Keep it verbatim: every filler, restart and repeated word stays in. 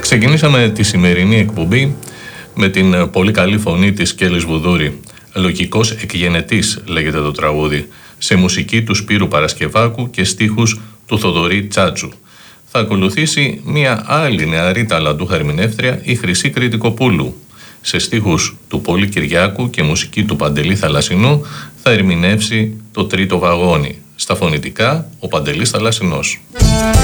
Ξεκινήσαμε τη σημερινή εκπομπή με την πολύ καλή φωνή της Κέλλης Βουδούρη. Λογικός εκγενετής λέγεται το τραγούδι, σε μουσική του Σπύρου Παρασκευάκου και στίχους του Θοδωρή Τσάτσου. Θα ακολουθήσει μια άλλη νεαρή ταλαντούχα ερμηνεύτρια, η Χρυσή Κρητικοπούλου. Σε στίχους του Πόλη Κυριάκου και μουσική του Παντελή Θαλασσινού θα ερμηνεύσει το Τρίτο Βαγόνι. Στα φωνητικά, ο Παντελής Θαλασσινός.